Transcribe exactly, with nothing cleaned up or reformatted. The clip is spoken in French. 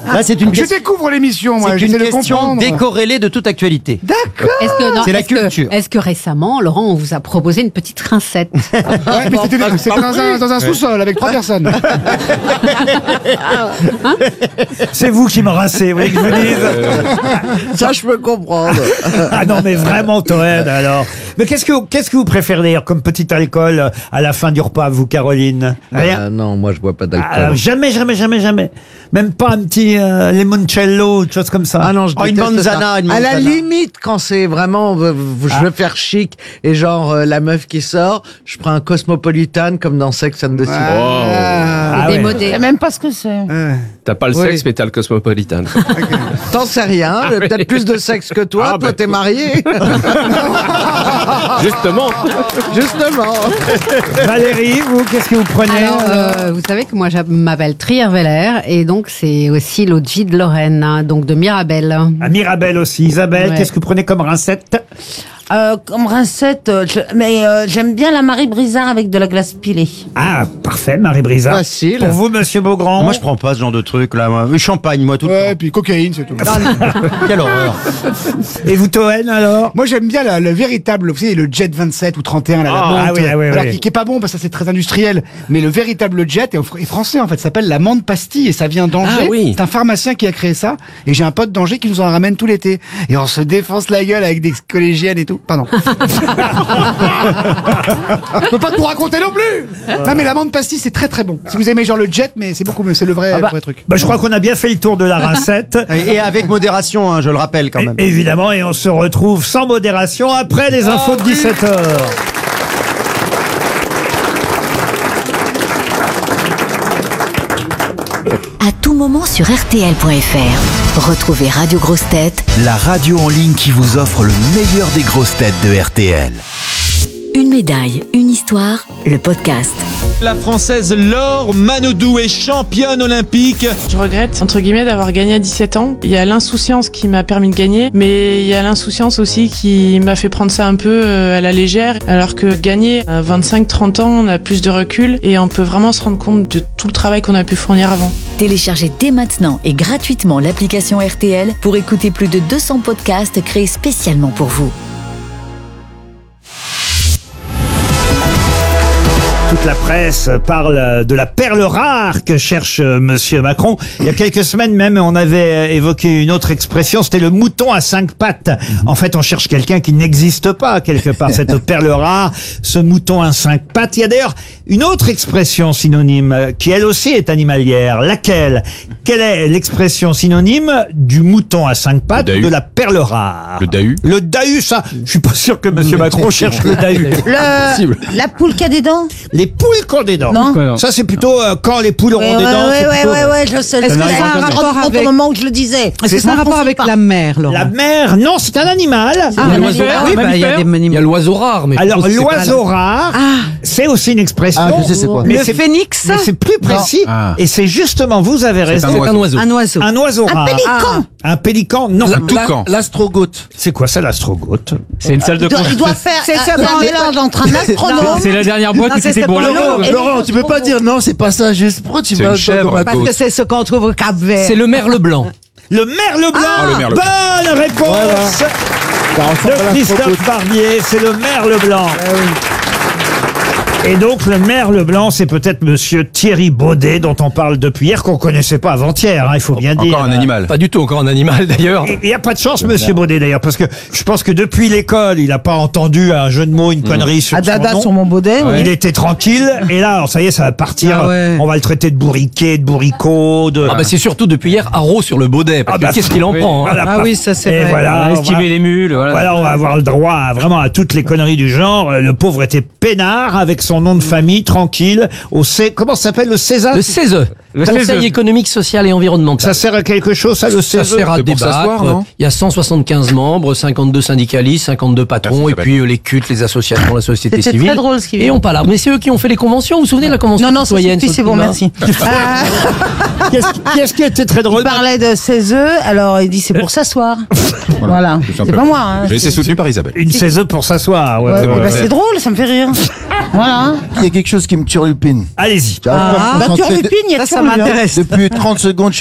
Là, c'est une Je question, découvre l'émission, moi. c'est J'essaie une de question comprendre. décorrélée de toute actualité. D'accord. Est-ce que, non, C'est la est-ce que- culture. Est-ce que récemment, Laurent, on vous a proposé une petite rincette? Ouais, mais c'était c'était dans un, dans un sous-sol avec trois personnes. C'est vous qui me rincez, vous voulez que je vous dise? Ça, je peux comprendre. Ah non, mais vraiment, Toen, alors. Mais qu'est-ce que, qu'est-ce que vous préférez d'ailleurs comme petit alcool à la fin du repas, vous, Caroline? Rien? Ah, non, moi, je bois pas d'alcool. Ah, jamais, jamais, jamais, jamais. Même pas un petit euh, limoncello, une chose comme ça. Ah non, je Oh, une déteste manzana, ça. une À la manzana. limite, quand c'est vraiment, euh, je veux faire chic et genre euh, la meuf qui sort, je prends un Cosmopolitan comme dans Sex and the City. Ah C'est ouais. démodé. même pas ce que c'est. T'as pas le Oui. sexe, mais t'as le cosmopolitan. T'en sais rien, j'ai peut-être plus de sexe que toi. Ah, toi, bah, t'es écoute. marié. Justement. Justement. Valérie, vous, qu'est-ce que vous prenez? Alors, euh, vous savez que moi, je m'appelle Trierweiler et donc c'est aussi l'O G de Lorraine, hein, donc de Mirabel. À Mirabel aussi. Isabelle, Ouais. qu'est-ce que vous prenez comme rincette? Euh, comme rincette, euh, je- mais euh, j'aime bien la Marie Brizard avec de la glace pilée. Ah, parfait, Marie Brizard. Facile. Pour vous, monsieur Beaugrand? Moi, je prends pas ce genre de truc, là. Moi. Champagne, moi, tout le Ouais, temps. et puis cocaïne, c'est tout. Quelle horreur. Et vous, Toen, alors? Moi, j'aime bien la- le véritable, vous savez, le jet vingt-sept ou trente et un, là, la Ah, menthe, ah oui, ah oui, alors, oui. Qui, qui est pas bon parce que ça, c'est très industriel. Mais le véritable jet est, est français, en fait, ça s'appelle la menthe pastille et ça vient d'Angers. Ah oui. C'est un pharmacien qui a créé ça. Et j'ai un pote d'Angers qui nous en ramène tout l'été. Et on se défonce la gueule avec des collégiennes et tout. Pardon. Je peux pas tout raconter non plus. Non, mais la menthe pastille, c'est très très bon. Si vous aimez genre le jet, mais c'est beaucoup mieux. C'est le vrai, le vrai truc. Bah, je crois qu'on a bien fait le tour de la rincette. Et avec modération, hein, je le rappelle quand même. É- Évidemment, et on se retrouve sans modération après les infos de dix-sept heures. À tout moment sur R T L point F R. Retrouvez Radio Grosses Têtes, La radio en ligne qui vous offre le meilleur des grosses têtes de R T L. une médaille, une histoire, le podcast. La Française Laure Manodou est championne olympique. Je regrette, entre guillemets, d'avoir gagné à dix-sept ans. Il y a l'insouciance qui m'a permis de gagner, mais il y a l'insouciance aussi qui m'a fait prendre ça un peu euh, à la légère, alors que gagner à vingt-cinq trente ans, on a plus de recul et on peut vraiment se rendre compte de tout le travail qu'on a pu fournir avant. Téléchargez dès maintenant et gratuitement l'application R T L pour écouter plus de deux cents podcasts créés spécialement pour vous. Toute la presse parle de la perle rare que cherche euh, Monsieur Macron. Il y a quelques semaines même, on avait euh, évoqué une autre expression, c'était le mouton à cinq pattes. En fait, on cherche quelqu'un qui n'existe pas quelque part, cette perle rare, ce mouton à cinq pattes. Il y a d'ailleurs une autre expression synonyme euh, qui elle aussi est animalière. Laquelle? Quelle est l'expression synonyme du mouton à cinq pattes, Le dahu. de la perle rare? Le dahu. Le dahu, ça, je suis pas sûr que Monsieur Macron cherche le dahu. Le, la poule qui a des dents. Les poules qui ont des dents. Non. Ça, c'est plutôt euh, quand les poules auront Ouais, des ouais, dents. ouais, c'est ouais, plutôt- ouais, ouais, je sais. Est-ce que Je ça a un me rapport rends compte avec- au moment où je le disais. Est-ce que ça a un Moi, rapport je avec pense la mer, Laurent? La mer, non, c'est un animal. Ah, un l'oiseau. animal. Oui, bah, il y a des Il y a l'oiseau rare, mais. Alors, je sais pas. l'oiseau rare, c'est aussi une expression. Ah, je sais c'est quoi. Mais Le c'est- phénix? mais c'est plus précis. Ah. Et c'est justement, vous avez raison. un oiseau. Un oiseau. Un oiseau Un rare. pélican. Un pélican, non. Un toucan. L'astrogote. C'est quoi ça, l'astrogote? C'est une salle de Il doit, il doit faire C'est ça, un, non, un mais- mélange entre un astronome. C'est la dernière boîte Non, qui c'est c'était ça pour pour la le robe. Et Laurent, tu peux pas dire non, c'est pas ça, juste pourquoi tu C'est vas une chèvre. dans ma- Parce que c'est ce qu'on trouve au Cap Vert. C'est le merle blanc. Le merle blanc. Ah, le merle blanc. Bonne réponse de Christophe Barbier. C'est le merle blanc. Et donc, le merle blanc, c'est peut-être monsieur Thierry Baudet, dont on parle depuis hier, qu'on connaissait pas avant-hier, hein, il faut bien dire. Encore un animal. Pas du tout, encore un animal d'ailleurs. Il n'y a pas de chance, monsieur Baudet, d'ailleurs, parce que je pense que depuis l'école, il n'a pas entendu un jeu de mots, une connerie sur Ah, dada son nom. sur mon baudet. oui. Il était tranquille, et là, alors, ça y est, ça va partir. Ah ouais. On va le traiter de bourriquet, de bourricot, de... Ah bah c'est surtout depuis hier haro sur le Baudet. Parce Ah que bah, qu'est-ce qu'il en oui, prend hein. voilà, Ah pas- oui, ça, c'est Et vrai. voilà, on Estimer va- les mules, voilà. Voilà, on va avoir le droit à, vraiment à toutes les conneries du genre. Le pauvre était peinard avec son nom de famille, tranquille, au C... Comment ça s'appelle, le César? Le C E S E, le Ça, Conseil c'est- économique, social et environnemental. Ça sert à quelque chose, ça, le Ça César? sert à C'est pour débattre. s'asseoir, non Il y a cent soixante-quinze membres, cinquante-deux syndicalistes, cinquante-deux patrons, Merci, et puis euh, les cultes, les associations, la société C'était civile. très drôle ce qu'il Et vient. on parle. Mais c'est eux qui ont fait les conventions. Vous vous souvenez de la convention Non, non, ça citoyenne suffit, c'est bon, Sophie merci. Ah, Qu'est-ce qu'est-ce qui était très drôle? il parlait de ses œufs, alors il dit c'est pour s'asseoir. Voilà. C'est pas moi. Hein. J'ai été soutenu par Isabelle. Une César pour s'asseoir. Ouais, Ouais, ouais, bah, ouais. c'est drôle, ça me fait rire. Voilà. Il y a quelque chose qui me turlupine. Allez-y. J'arrive pas à me Bah, tu concentrer répines, il y a Ça, ça toujours le- m'intéresse. Depuis trente secondes,